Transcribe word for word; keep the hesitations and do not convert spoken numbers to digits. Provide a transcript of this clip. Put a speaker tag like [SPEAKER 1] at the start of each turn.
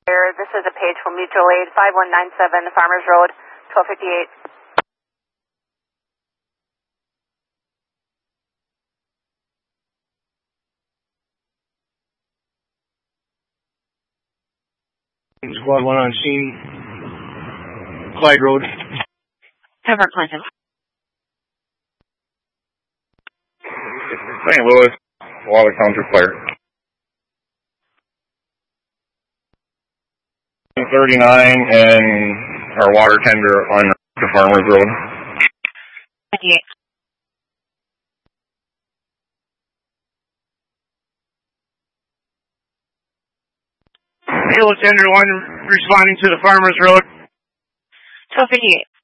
[SPEAKER 1] This is a page from Mutual Aid, five one nine seven Farmers Road, twelve fifty-eight.
[SPEAKER 2] Squad one on scene, Clyde Road.
[SPEAKER 3] Cover Clinton.
[SPEAKER 4] Saint Louis, Water Township Fire. thirty-nine and our water tender on the Farmers Road.
[SPEAKER 3] fifty-eight.
[SPEAKER 2] Fuel tender one responding to the Farmers Road.
[SPEAKER 3] twelve fifty-eight.